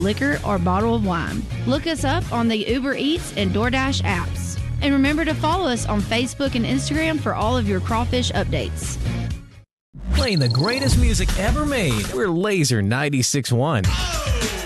liquor, or bottle of wine. Look us up on the Uber Eats and DoorDash apps. And remember to follow us on Facebook and Instagram for all of your crawfish updates. Playing the greatest music ever made. We're Laser 96.1.